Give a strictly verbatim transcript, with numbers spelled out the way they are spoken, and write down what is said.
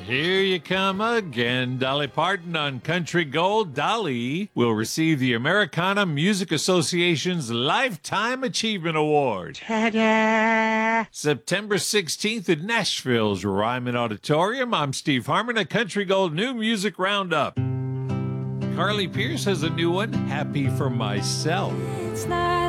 Here you come again, Dolly Parton on Country Gold. Dolly will receive the Americana Music Association's Lifetime Achievement Award. Ta-da! September sixteenth at Nashville's Ryman Auditorium. I'm Steve Harmon, a Country Gold New Music Roundup. Carly Pierce has a new one, Happy for Myself. It's not